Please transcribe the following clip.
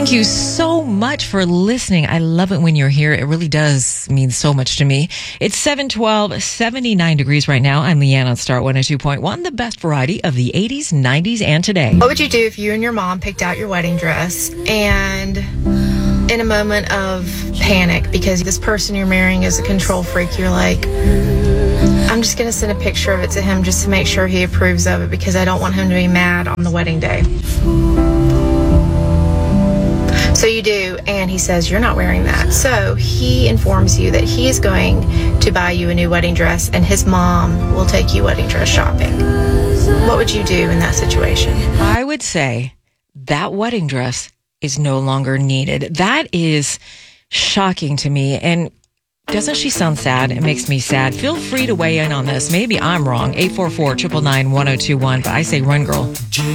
Thank you so much for listening. I love it when you're here. It really does mean so much to me. It's 7:12, 79 degrees right now. I'm Leanne on Start 102.1, the best variety of the 80s, 90s, and today. What would you do if you and your mom picked out your wedding dress and in a moment of panic because this person you're marrying is a control freak, you're like, I'm just going to send a picture of it to him just to make sure he approves of it because I don't want him to be mad on the wedding day. So you do, and he says, you're not wearing that. So he informs you that he is going to buy you a new wedding dress, and his mom will take you wedding dress shopping. What would you do in that situation? I would say that wedding dress is no longer needed. That is shocking to me, and doesn't she sound sad? It makes me sad. Feel free to weigh in on this. Maybe I'm wrong. 844-999-1021, but I say run, girl.